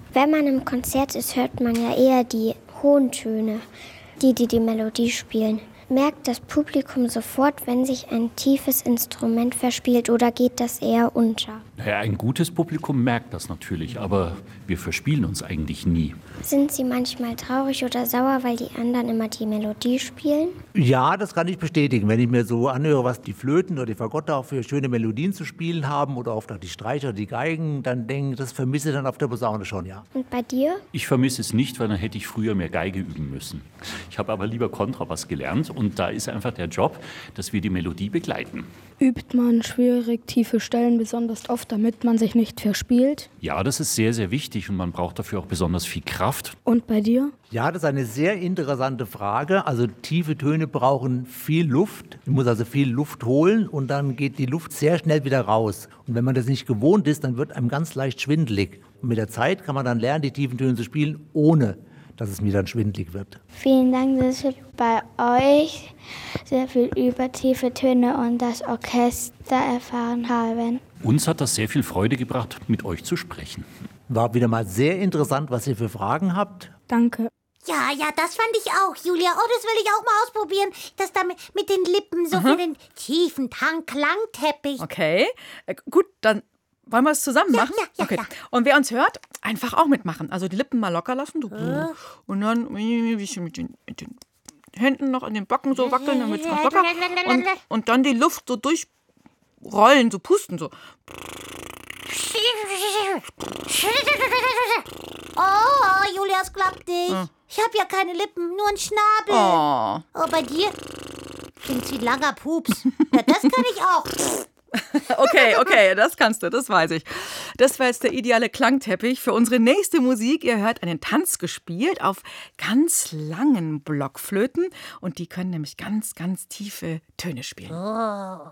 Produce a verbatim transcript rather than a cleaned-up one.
Wenn man im Konzert ist, hört man ja eher die hohen Töne, die, die die Melodie spielen. Merkt das Publikum sofort, wenn sich ein tiefes Instrument verspielt, oder geht das eher unter? Ja, ein gutes Publikum merkt das natürlich, aber wir verspielen uns eigentlich nie. Sind Sie manchmal traurig oder sauer, weil die anderen immer die Melodie spielen? Ja, das kann ich bestätigen. Wenn ich mir so anhöre, was die Flöten oder die Fagotte auch für schöne Melodien zu spielen haben oder auch die Streicher oder die Geigen, dann denke ich, das vermisse ich dann auf der Posaune schon, ja. Und bei dir? Ich vermisse es nicht, weil dann hätte ich früher mehr Geige üben müssen. Ich habe aber lieber Kontrabass gelernt und da ist einfach der Job, dass wir die Melodie begleiten. Übt man schwierig tiefe Stellen besonders oft, damit man sich nicht verspielt? Ja, das ist sehr, sehr wichtig und man braucht dafür auch besonders viel Kraft. Und bei dir? Ja, das ist eine sehr interessante Frage. Also tiefe Töne brauchen viel Luft. Man muss also viel Luft holen und dann geht die Luft sehr schnell wieder raus. Und wenn man das nicht gewohnt ist, dann wird einem ganz leicht schwindelig. Und mit der Zeit kann man dann lernen, die tiefen Töne zu spielen, ohne dass es mir dann schwindelig wird. Vielen Dank, dass wir bei euch sehr viel über tiefe Töne und das Orchester erfahren haben. Uns hat das sehr viel Freude gebracht, mit euch zu sprechen. War wieder mal sehr interessant, was ihr für Fragen habt. Danke. Ja, ja, das fand ich auch, Julia. Oh, das will ich auch mal ausprobieren. Das da mit, mit den Lippen, so für den tiefen Tang Klangteppich. Okay, äh, gut, dann wollen wir es zusammen Ja, machen? ja, ja, okay. ja. Und wer uns hört, einfach auch mitmachen. Also die Lippen mal locker lassen. So. Und dann mit den, mit den Händen noch an den Backen so wackeln, damit es noch locker. Und, und dann die Luft so durchrollen, so pusten. So. Oh, Julia, es klappt nicht. Ja. Ich habe ja keine Lippen, nur einen Schnabel. Oh. Oh, bei dir klingt's wie ein langer Pups. Ja, das kann ich auch. Okay, okay, das kannst du, das weiß ich. Das war jetzt der ideale Klangteppich für unsere nächste Musik. Ihr hört einen Tanz gespielt auf ganz langen Blockflöten und die können nämlich ganz, ganz tiefe Töne spielen. Oh.